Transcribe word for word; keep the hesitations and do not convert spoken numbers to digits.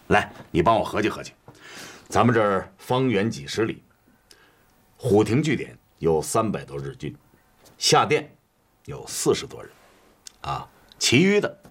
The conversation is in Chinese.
来，你帮我合计合计，咱们这儿方圆几十里，虎亭据点有三百多日军，下店有四十多人，啊，其余的